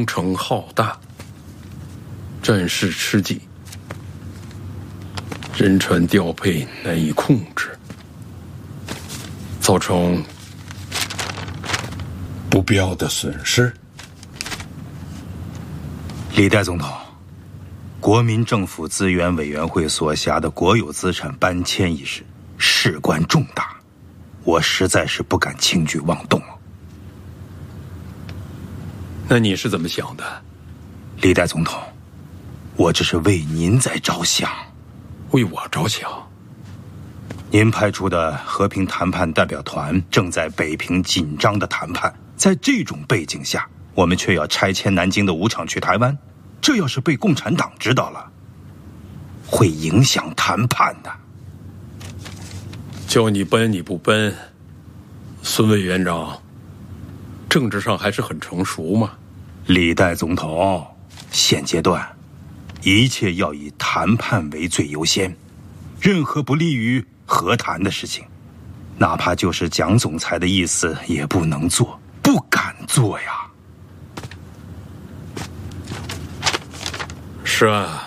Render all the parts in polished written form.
工程浩大，战事吃紧，人船调配难以控制，造成不必要的损失。 李代总统，国民政府资源委员会所辖的国有资产搬迁一事事关重大，我实在是不敢轻举妄动。 那你是怎么想的？ 李代总统，我这是为您在着想。 为我着想？ 您派出的和平谈判代表团正在北平紧张的谈判，在这种背景下，我们却要拆迁南京的武场去台湾，这要是被共产党知道了，会影响谈判的。 叫你搬你不搬，孙委员长，政治上还是很成熟嘛。 李代总统，现阶段一切要以谈判为最优先，任何不利于和谈的事情，哪怕就是蒋总裁的意思也不能做，不敢做呀。 是啊，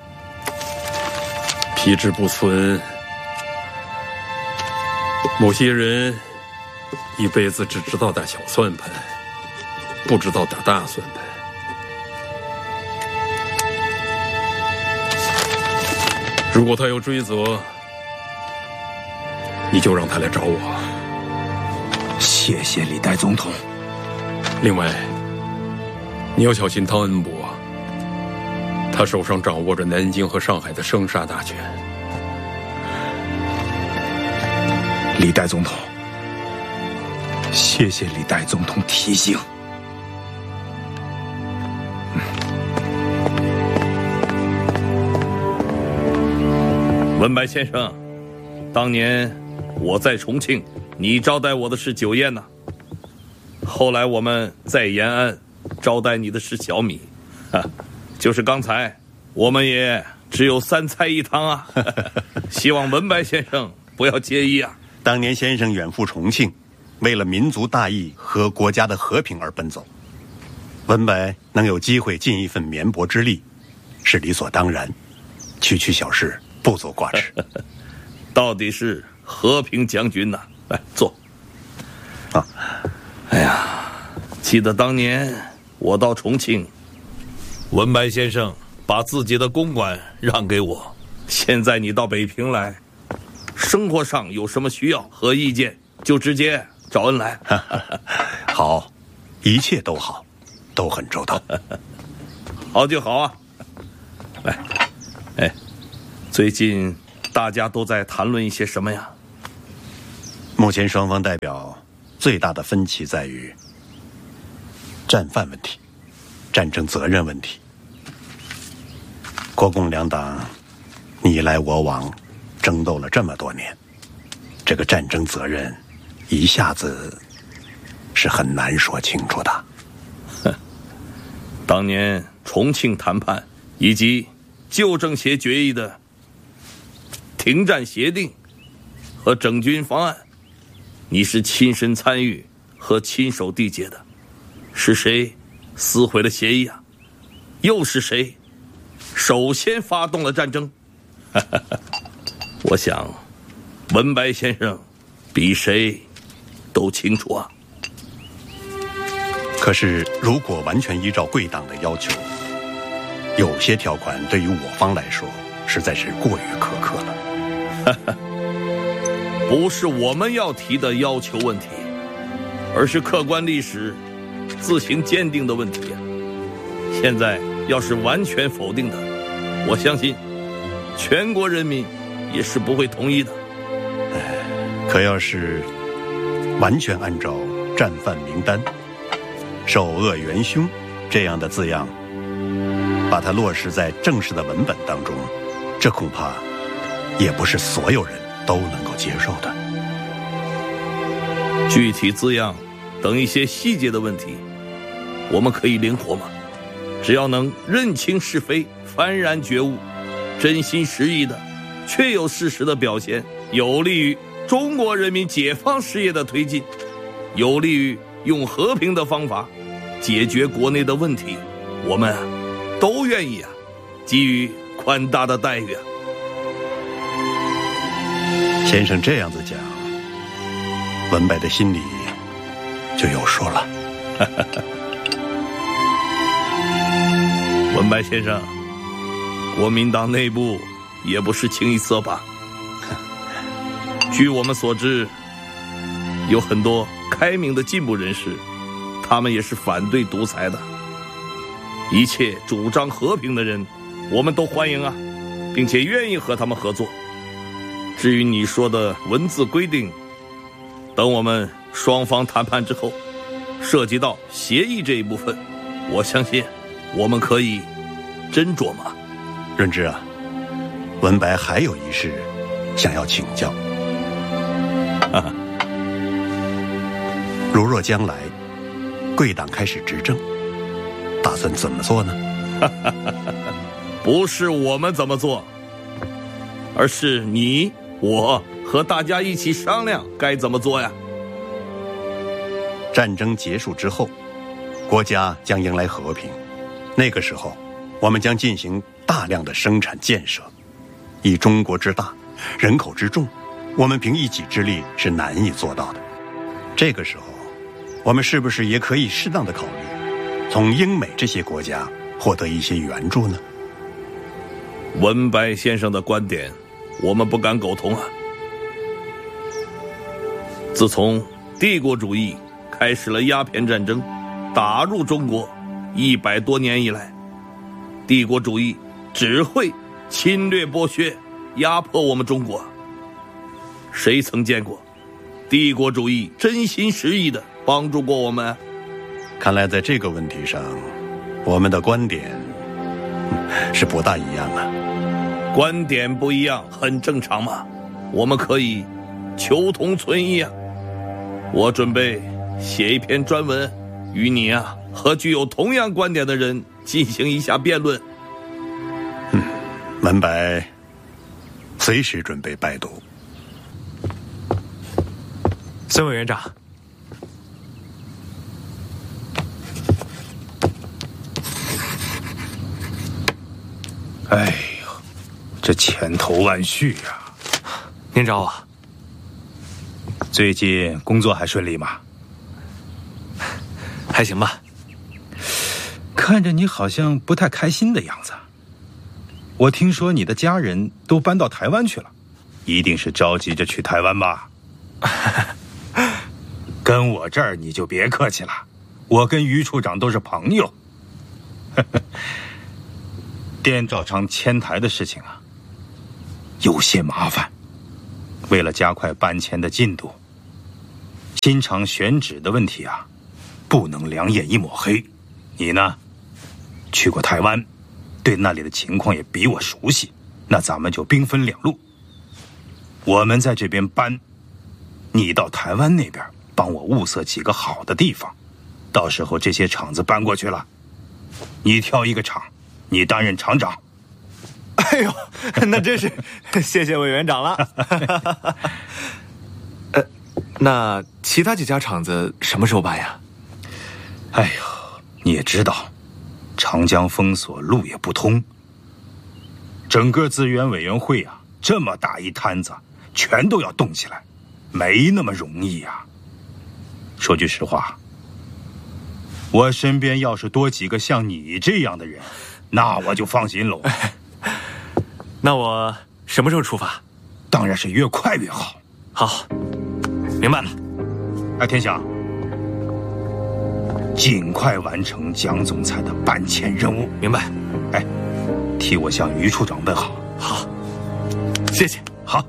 皮质不存，某些人一辈子只知道打小算盘，不知道打大算盘。如果他有追责，你就让他来找我。 谢谢李代总统。 另外，你要小心汤恩伯，他手上掌握着南京和上海的生杀大权。 李代总统，谢谢李代总统提醒。 文白先生，当年我在重庆，你招待我的是酒宴呢。后来我们在延安招待你的是小米，就是刚才我们也只有3菜1汤啊。希望文白先生不要介意啊。 当年先生远赴重庆，为了民族大义和国家的和平而奔走，文白能有机会尽一份绵薄之力，是理所当然，区区小事不足挂齿。 到底是和平将军呐，来坐。 啊， 哎呀，记得当年我到重庆，文白先生把自己的公馆让给我。现在你到北平来，生活上有什么需要和意见，就直接找恩来。 好，一切都好，都很周到。 好就好啊。来，哎，最近大家都在谈论一些什么呀？ 目前双方代表最大的分歧在于战犯问题、战争责任问题。国共两党你来我往，争斗了这么多年，这个战争责任一下子是很难说清楚的。 当年重庆谈判以及旧政协决议的停战协定和整军方案，你是亲身参与和亲手缔结的，是谁撕毁了协议啊？又是谁首先发动了战争？我想文白先生比谁都清楚啊。 可是如果完全依照贵党的要求，有些条款对于我方来说实在是过于苛刻了。 不是我们要提的要求问题，而是客观历史自行鉴定的问题。现在要是完全否定的，我相信全国人民也是不会同意的。 可要是完全按照战犯名单、首恶元凶这样的字样把它落实在正式的文本当中，这恐怕也不是所有人都能够接受的。 具体字样等一些细节的问题，我们可以灵活吗？只要能认清是非，幡然觉悟，真心实意的确有事实的表现，有利于中国人民解放事业的推进，有利于用和平的方法解决国内的问题，我们都愿意给予宽大的待遇。 先生这样子讲，文白的心里就有数了。 文白先生，国民党内部也不是清一色吧？据我们所知，有很多开明的进步人士，他们也是反对独裁的。一切主张和平的人，我们都欢迎并且愿意和他们合作。至于你说的文字规定，等我们双方谈判之后，涉及到协议这一部分，我相信我们可以斟酌嘛。 润之文白还有一事想要请教。如若将来贵党开始执政，打算怎么做呢？ 不是我们怎么做，而是你我和大家一起商量该怎么做呀。 战争结束之后，国家将迎来和平，那个时候我们将进行大量的生产建设。以中国之大，人口之众，我们凭一己之力是难以做到的。这个时候，我们是不是也可以适当的考虑从英美这些国家获得一些援助呢？ 文白先生的观点我们不敢苟同自从帝国主义开始了鸦片战争，打入中国100多年以来，帝国主义只会侵略剥削压迫我们中国。谁曾见过帝国主义真心实意地帮助过我们？ 看来在这个问题上，我们的观点是不大一样观点不一样很正常嘛，我们可以求同存异我准备写一篇专文，与你和具有同样观点的人进行一下辩论。 文白随时准备拜读。 孙委员长， 哎呦，这千头万绪您找我？ 最近工作还顺利吗？ 还行吧。 看着你好像不太开心的样子。我听说你的家人都搬到台湾去了，一定是着急着去台湾吧？跟我这儿你就别客气了，我跟于处长都是朋友。电照厂迁台的事情有些麻烦，为了加快搬迁的进度，新厂选址的问题不能两眼一抹黑。你呢，去过台湾，对那里的情况也比我熟悉，那咱们就兵分两路，我们在这边搬，你到台湾那边帮我物色几个好的地方，到时候这些厂子搬过去了，你挑一个厂，你担任厂长。 哎呦，那真是谢谢委员长了。那其他几家厂子什么时候搬呀？ 哎呦，你也知道，长江封锁，路也不通，整个资源委员会这么大一摊子，全都要动起来，没那么容易说句实话，我身边要是多几个像你这样的人，那我就放心喽。 那我什么时候出发？ 当然是越快越好。 好，明白了。 哎，天祥，尽快完成蒋总裁的搬迁任务。 明白。 哎，替我向于处长问好。 好，谢谢。 好。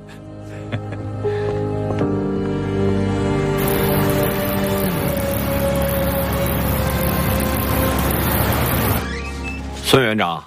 孙委员长，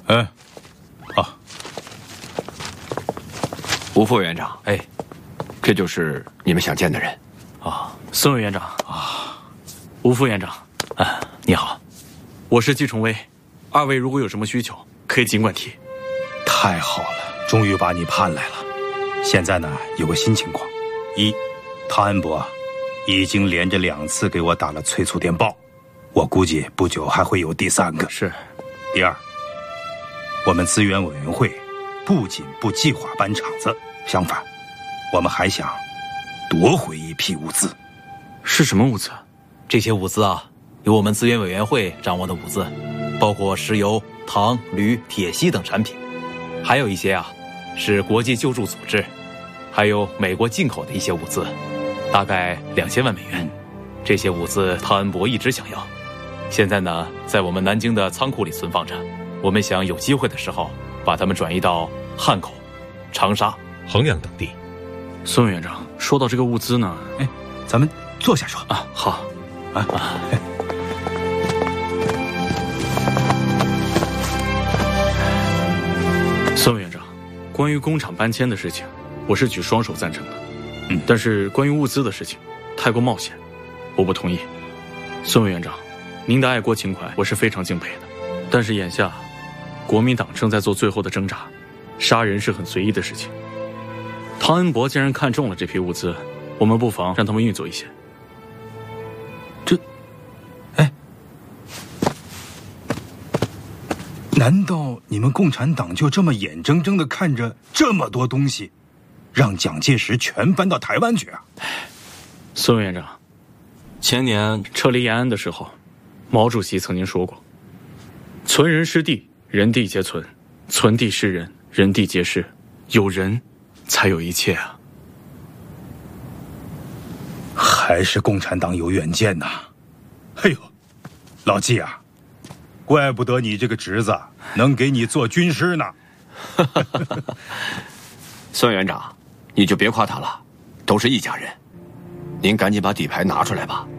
吴副委员长，这就是你们想见的人。 孙委员长吴副院长，你好，我是季崇威，二位如果有什么需求，可以尽管提。 太好了，终于把你盼来了。现在呢，有个新情况：一，汤恩伯已经连着2次给我打了催促电报， 我估计不久还会有第3个。 是。 第二，我们资源委员会不仅不计划搬厂子，相反，我们还想夺回一批物资。 是什么物资？ 这些物资啊，有我们资源委员会掌握的物资，包括石油、糖、铝、铁、锡等产品，还有一些啊，是国际救助组织，还有美国进口的一些物资，大概2000万美元。这些物资汤恩伯一直想要，现在呢，在我们南京的仓库里存放着。我们想有机会的时候，把它们转移到汉口、长沙、 衡阳等地。 孙委员长，说到这个物资呢， 咱们坐下说啊。好，孙委员长，关于工厂搬迁的事情，我是举双手赞成的。但是关于物资的事情，太过冒险，我不同意。孙委员长，您的爱国情怀我是非常敬佩的，但是眼下，国民党正在做最后的挣扎，杀人是很随意的事情。汤恩伯既然看中了这批物资，我们不妨让他们运作一些。 难道你们共产党就这么眼睁睁地看着这么多东西，让蒋介石全搬到台湾去啊？ 孙委员长，前年撤离延安的时候，毛主席曾经说过：“存人失地，人地皆存；存地失人，人地皆失。有人，才有一切啊！” 还是共产党有远见呐！哎呦，老纪啊，怪不得你这个侄子能给你做军师呢。 孙园长，你就别夸他了，都是一家人。您赶紧把底牌拿出来吧。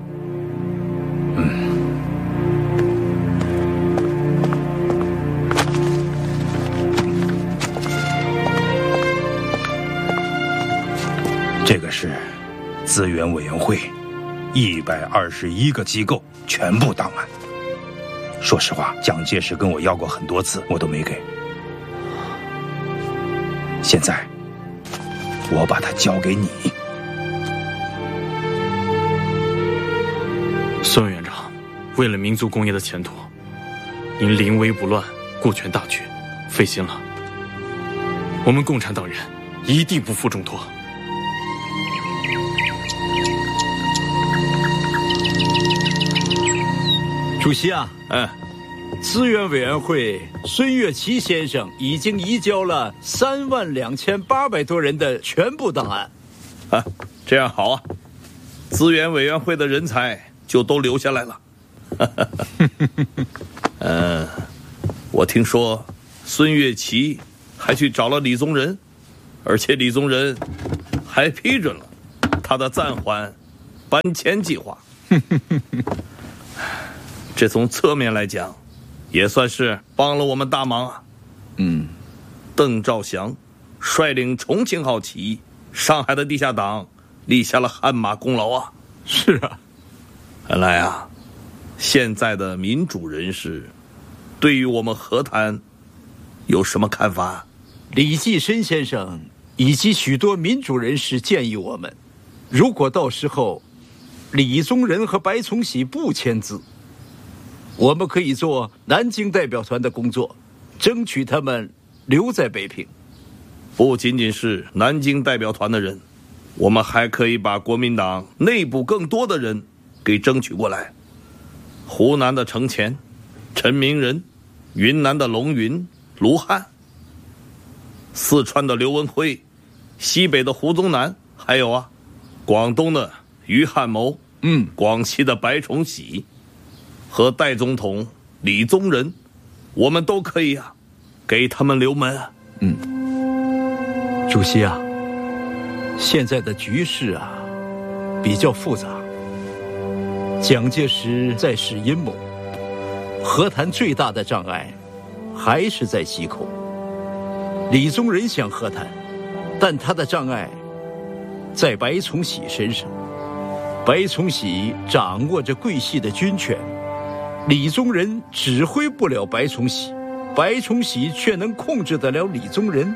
这个是资源委员会121个机构全部档案。说实话，蒋介石跟我要过很多次，我都没给。现在我把它交给你。 孙委员长，为了民族工业的前途，您临危不乱，顾全大局，费心了。我们共产党人一定不负重托。 主席啊，资源委员会孙岳祺先生已经移交了32800多人的全部档案。 这样好啊，资源委员会的人才就都留下来了。我听说孙岳祺还去找了李宗仁，而且李宗仁还批准了他的暂缓搬迁计划。这从侧面来讲，也算是帮了我们大忙啊。邓兆祥率领重庆号起义，上海的地下党立下了汗马功劳啊。 是啊， 看来啊，现在的民主人士对于我们和谈有什么看法？ 李济深先生以及许多民主人士建议我们，如果到时候李宗仁和白崇禧不签字，我们可以做南京代表团的工作，争取他们留在北平。 不仅仅是南京代表团的人，我们还可以把国民党内部更多的人给争取过来。湖南的程潜、陈明仁，云南的龙云、卢汉，四川的刘文辉，西北的胡宗南，还有啊，广东的于汉谋，广西的白崇禧和代总统李宗仁，我们都可以啊，给他们留门啊。 主席啊，现在的局势啊比较复杂，蒋介石在使阴谋，和谈最大的障碍还是在溪口。李宗仁想和谈，但他的障碍在白崇禧身上。白崇禧掌握着桂系的军权，李宗仁指挥不了白崇禧，白崇禧却能控制得了李宗仁。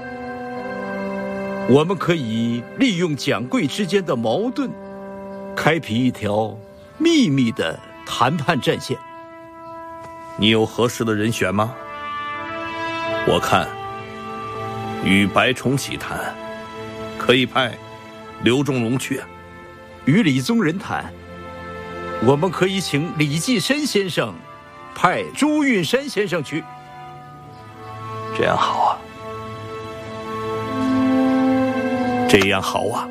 我们可以利用蒋桂之间的矛盾，开辟一条秘密的谈判战线。 你有合适的人选吗？我看与白崇禧谈，可以派刘仲荣去。 与李宗仁谈，我们可以请李济深先生派朱运山先生去。 这样好啊，这样好啊。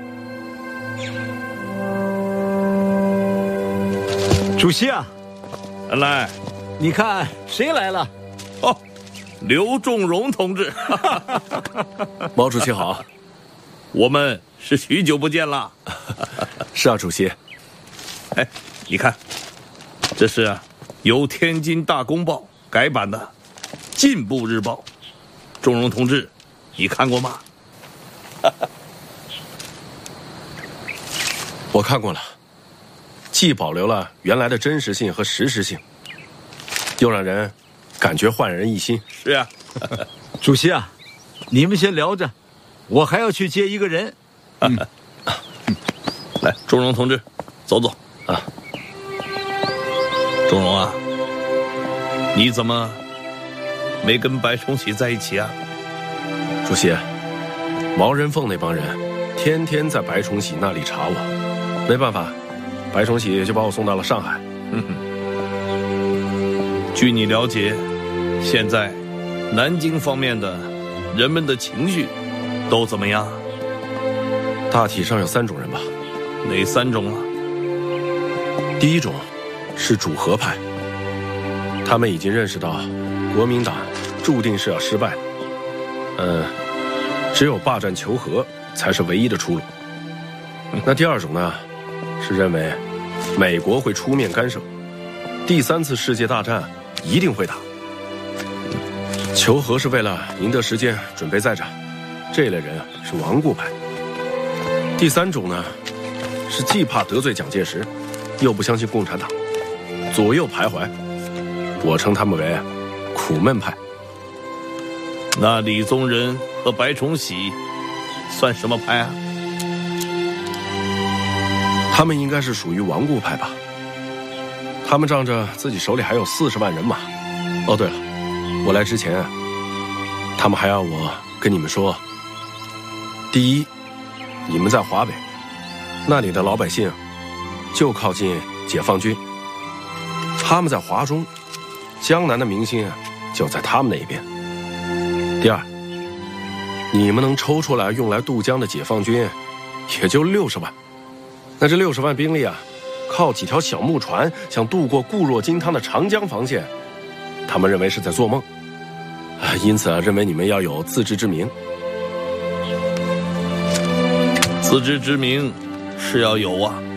主席啊， 来， 你看谁来了？ 哦，刘仲荣同志。 毛主席好， 我们是许久不见了。 是啊，主席。 哎，你看，这是由天津大公报改版的《进步日报》。仲荣同志，你看过吗？ 我看过了，既保留了原来的真实性和实时性，又让人感觉焕然一新。 是啊。 主席啊，你们先聊着，我还要去接一个人。 来，仲荣同志，走走啊。仲荣啊，你怎么没跟白崇禧在一起啊？ 主席，毛人凤那帮人天天在白崇禧那里查我，没办法，白崇禧就把我送到了上海。 据你了解，现在南京方面的人们的情绪都怎么样？ 大体上有3种人吧。 哪3种啊？ 第一种是主和派，他们已经认识到国民党注定是要失败的，只有罢战求和才是唯一的出路。那第2种呢，是认为美国会出面干涉，第3次世界大战一定会打，求和是为了赢得时间准备再战，这类人是顽固派。第3种呢，是既怕得罪蒋介石，又不相信共产党，左右徘徊，我称他们为苦闷派。 那李宗仁和白崇禧算什么派啊？ 他们应该是属于顽固派吧。他们仗着自己手里还有40万人马。哦，对了，我来之前，他们还要我跟你们说，第一，你们在华北，那里的老百姓就靠近解放军，他们在华中，江南的民心就在他们那一边。第2，你们能抽出来用来渡江的解放军也就60万，那这60万兵力啊，靠几条小木船想渡过固若金汤的长江防线，他们认为是在做梦，因此认为你们要有自知之明。 自知之明是要有啊，